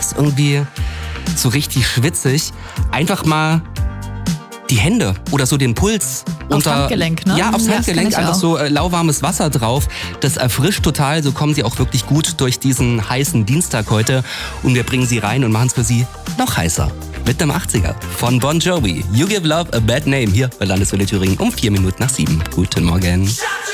morgens irgendwie so richtig schwitzig, einfach mal die Hände oder so den Puls aufs Handgelenk, ne? Ja, aufs Handgelenk, einfach so lauwarmes Wasser drauf. Das erfrischt total, so kommen sie auch wirklich gut durch diesen heißen Dienstag heute. Und wir bringen sie rein und machen es für sie noch heißer. Mit dem 80er von Bon Jovi. You Give Love a Bad Name hier bei Landeswelle Thüringen um 4 Minuten nach 7. Guten Morgen.